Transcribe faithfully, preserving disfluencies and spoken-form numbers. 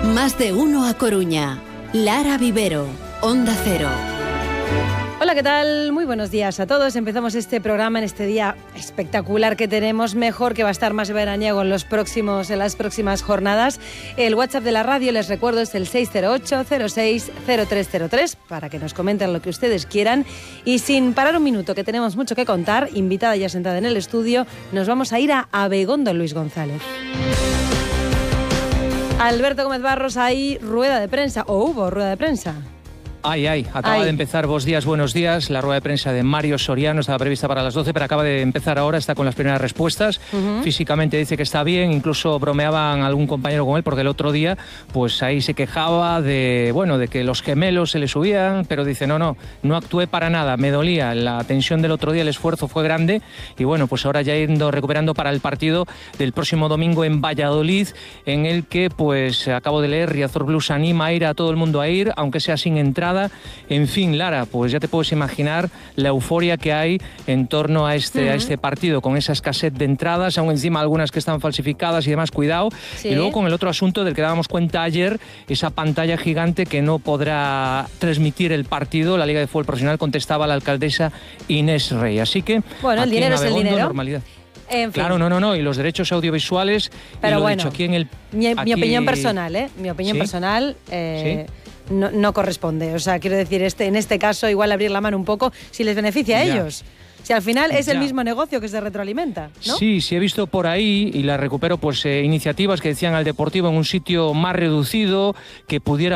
Más de uno a Coruña. Lara Vivero, Onda Cero. Hola, ¿qué tal? Muy buenos días a todos. Empezamos este programa en este día espectacular que tenemos, mejor que va a estar más veraniego en, los próximos, en las próximas jornadas. El WhatsApp de la radio, les recuerdo, es el seis cero ocho, cero seis, cero tres cero tres para que nos comenten lo que ustedes quieran. Y sin parar un minuto, que tenemos mucho que contar, invitada ya sentada en el estudio, nos vamos a ir a Abegondo, Luis González. Alberto Gómez Barros, hay rueda de prensa, o hubo rueda de prensa. Ay, ay, acaba ay. de empezar, buenos días, buenos días, la rueda de prensa de Mario Soriano estaba prevista para las doce, pero acaba de empezar ahora, está con las primeras respuestas. Uh-huh. Físicamente dice que está bien, incluso bromeaban algún compañero con él, porque el otro día, pues ahí se quejaba de, bueno, de que los gemelos se le subían, pero dice, no, no, no actué para nada, me dolía, la tensión del otro día, el esfuerzo fue grande, y bueno, pues ahora ya yendo recuperando para el partido del próximo domingo en Valladolid, en el que, pues, acabo de leer, Riazor Blues anima a ir a todo el mundo a ir, aunque sea sin entrada. En fin, Lara, pues ya te puedes imaginar la euforia que hay en torno a este, uh-huh. a este partido, con esa escasez de entradas, aún encima algunas que están falsificadas y demás, cuidado. Sí. Y luego con el otro asunto del que dábamos cuenta ayer, esa pantalla gigante que no podrá transmitir el partido. La Liga de Fútbol Profesional contestaba la alcaldesa Inés Rey. Así que, bueno, el dinero es el dinero. Normalidad. En fin. Claro, no, no, no, y los derechos audiovisuales, pero y lo bueno, dicho aquí en el... Mi, aquí... mi opinión personal, ¿eh? Mi opinión ¿Sí? personal... Eh... ¿Sí? No, no corresponde, o sea, quiero decir, este, en este caso igual abrir la mano un poco si les beneficia a ya. ellos. Si al final es ya. el mismo negocio que se retroalimenta, ¿no? Sí, sí he visto por ahí, y la recupero, pues eh, iniciativas que decían al Deportivo en un sitio más reducido, que pudiera